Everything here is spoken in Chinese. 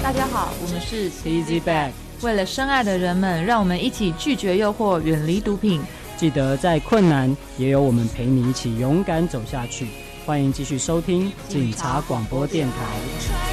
大家好，我们是 Easy Bag， 为了深爱的人们，让我们一起拒绝诱惑，远离毒品。 记得在困难也有我们陪你一起勇敢走下去。欢迎继续收听警察广播电台。